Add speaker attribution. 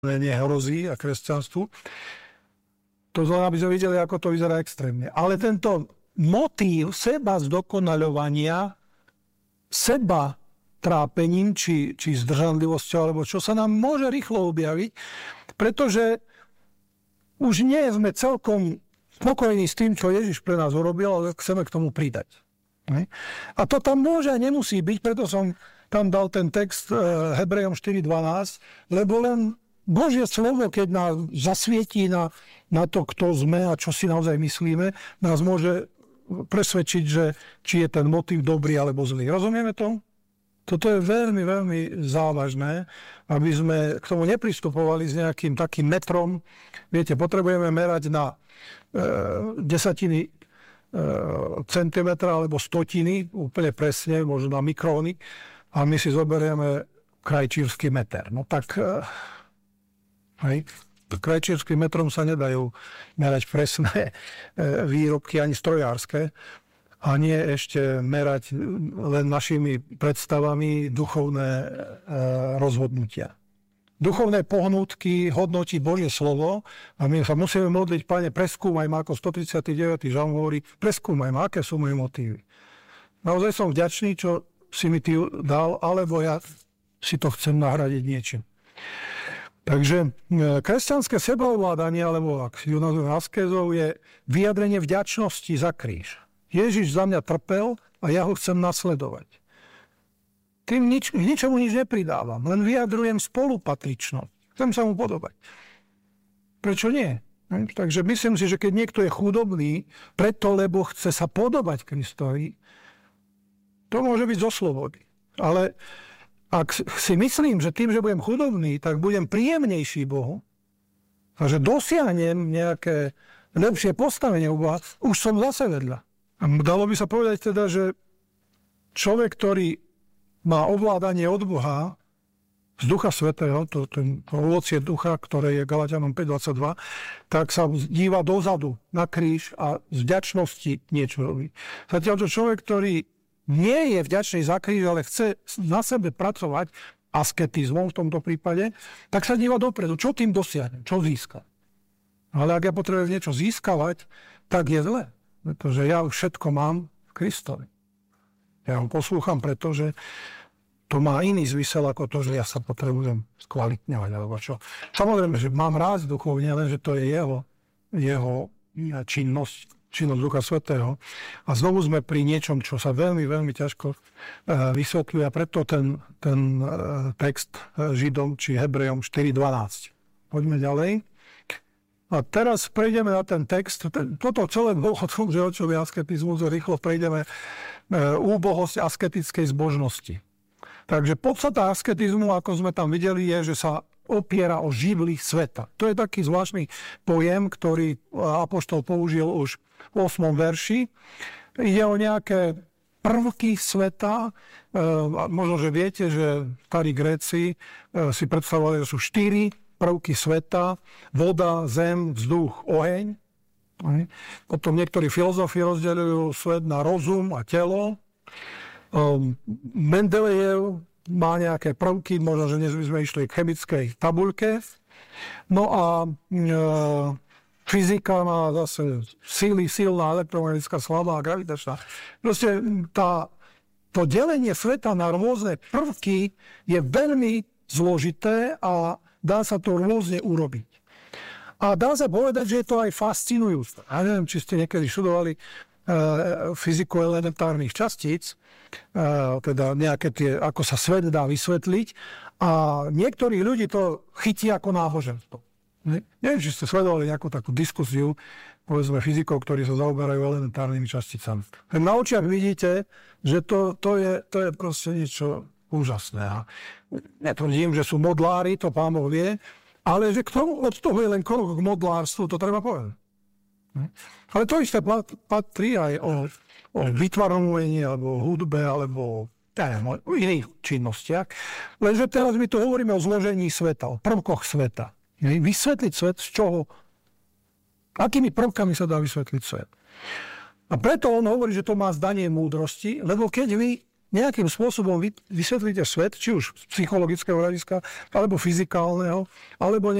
Speaker 1: nehrozí a kresťanstvu. To znamená, aby sme videli, ako to vyzerá extrémne. Ale tento motív seba zdokonaľovania, seba trápením, či zdržanlivosťou, alebo čo sa nám môže rýchlo objaviť, pretože už nie sme celkom spokojní s tým, čo Ježiš pre nás urobil, ale chceme k tomu pridať. A to tam môže a nemusí byť, preto som tam dal ten text Hebrejom 4.12, lebo len Božie slovo, keď nás zasvietí na to, kto sme a čo si naozaj myslíme, nás môže presvedčiť, že či je ten motív dobrý alebo zlý. Rozumieme to? Toto je veľmi, veľmi závažné, aby sme k tomu nepristupovali s nejakým takým metrom. Viete, potrebujeme merať na desatiny centimetra alebo stotiny, úplne presne, možno na mikróny, a my si zoberieme krajčírsky meter. No tak krajčírskym metrom sa nedajú merať presné výrobky ani strojárske, a nie ešte merať len našimi predstavami duchovné rozhodnutia. Duchovné pohnútky hodnotí Božie slovo a my sa musíme modliť, Pane, preskúmaj ma, ako 139. žalm hovorí, preskúmaj ma, aké sú moje motívy. Naozaj som vďačný, čo si mi ty dal, alebo ja si to chcem nahradiť niečím. Takže kresťanské sebaovládanie, alebo ak si ju nazveme askézou, je vyjadrenie vďačnosti za kríž. Ježiš za mňa trpel a ja ho chcem nasledovať. Tým ničomu nič nepridávam, len vyjadrujem spolupatričnosť. Chcem sa mu podobať. Prečo nie? Takže myslím si, že keď niekto je chudobný, preto, lebo chce sa podobať Kristovi, to môže byť zo slobody. Ale ak si myslím, že tým, že budem chudobný, tak budem príjemnejší Bohu a že dosiahnem nejaké lepšie postavenie u Boha, už som zase vedľa. A dalo by sa povedať teda, že človek, ktorý má ovládanie od Boha z Ducha Svätého, to ovocie ducha, ktoré je Galatianom 5.22, tak sa díva dozadu na kríž a z vďačnosti niečo robí. Zatiaľ to človek, ktorý nie je vďačný za kríž, ale chce na sebe pracovať asketizmom v tomto prípade, tak sa díva dopredu. Čo tým dosiahnem? Čo získa? Ale ak ja potrebujem niečo získavať, tak je zle. Pretože ja už všetko mám v Kristovi. Ja ho poslúcham, pretože to má iný zmysel ako to, že ja sa potrebujem skvalitňovať alebo čo. Samozrejme, že mám rád duchovne, len že to je jeho činnosť Ducha Svätého. A znovu sme pri niečom, čo sa veľmi, veľmi ťažko vysvetľuje. A preto ten text Židom či Hebrejom 4.12. Poďme ďalej. A teraz prejdeme na ten text. Toto celé bolo o tom, že o čom je asketizmus, rýchlo prejdeme úbohosť asketickej zbožnosti. Takže podstata asketizmu, ako sme tam videli, je, že sa opiera o živly sveta. To je taký zvláštny pojem, ktorý apoštol použil už v 8. verši. Ide o nejaké prvky sveta. Možno, že viete, že starí Gréci si predstavovali, že sú 4 prvky sveta, voda, zem, vzduch, oheň. Potom niektorí filozofi rozdeľujú svet na rozum a telo. Mendelejev má nejaké prvky, možno, že dnes by sme išli k chemickej tabuľke. No a fyzika má zase silná elektromagnetická, slabá a gravitačná. Proste to delenie sveta na rôzne prvky je veľmi zložité a dá sa to rôzne urobiť. A dá sa povedať, že je to aj fascinujúce. Ja neviem, či ste niekedy študovali fyziku elementárnych častíc, teda nejaké tie, ako sa svet dá vysvetliť. A niektorí ľudí to chytí ako náboženstvo. Neviem, či ste sledovali nejakú takú diskusiu, povedzme fyzikov, ktorí sa zaoberajú elementárnymi časticami. Na očiach vidíte, že to je proste niečo úžasné. A netvrdím, že sú modlári, to pán Boh vie, ale že od toho je len krok k modlárstvu, to treba povedať. Ale to isté patrí aj o vytvarovaní, alebo hudbe, alebo o iných činnostiach. Lenže teraz my tu hovoríme o zložení sveta, o prvkoch sveta. Vysvetliť svet z čoho? Akými prvkami sa dá vysvetliť svet? A preto on hovorí, že to má zdanie múdrosti, lebo keď vy nejakým spôsobom vysvetlíte svet, či už z psychologického hľadiska, alebo fyzikálneho, alebo